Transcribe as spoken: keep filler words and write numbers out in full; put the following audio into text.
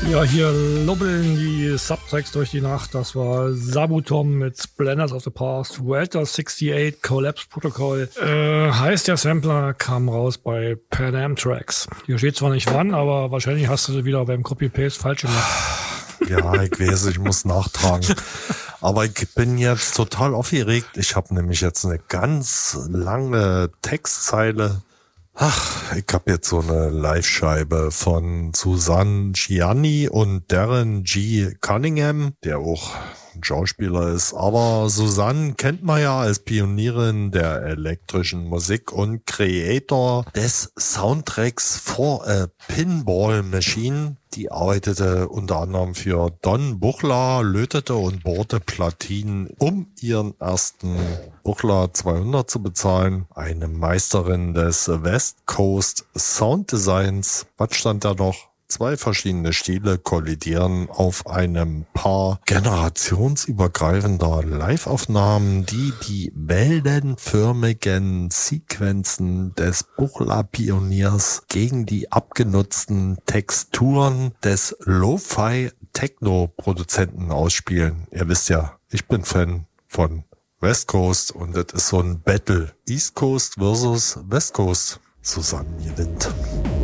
Ja, hier lubbeln die Subtracks durch die Nacht. Das war Sabutom mit Splendors of the Past, Welter achtundsiebzig, Collapse Protocol. Äh, heißt der Sampler, kam raus bei Pan Am Tracks. Hier steht zwar nicht wann, aber wahrscheinlich hast du wieder beim Copy-Paste falsch gemacht. Ja, ich weiß, ich muss nachtragen. Aber ich bin jetzt total aufgeregt. Ich habe nämlich jetzt eine ganz lange Textzeile. Ach, ich habe jetzt so eine Live-Scheibe von Susanne Gianni und Darren G. Cunningham, der auch ein Schauspieler ist. Aber Susanne kennt man ja als Pionierin der elektrischen Musik und Creator des Soundtracks for a Pinball Machine. Die arbeitete unter anderem für Don Buchla, lötete und bohrte Platinen, um ihren ersten Buchla zweihundert zu bezahlen. Eine Meisterin des West Coast Sound Designs. Was stand da noch? Zwei verschiedene Stile kollidieren auf einem Paar generationsübergreifender Live-Aufnahmen, die die wellenförmigen Sequenzen des Buchla-Pioniers gegen die abgenutzten Texturen des Lo-Fi-Techno-Produzenten ausspielen. Ihr wisst ja, ich bin Fan von West Coast und das ist so ein Battle. East Coast versus West Coast. Susanne gewinnt.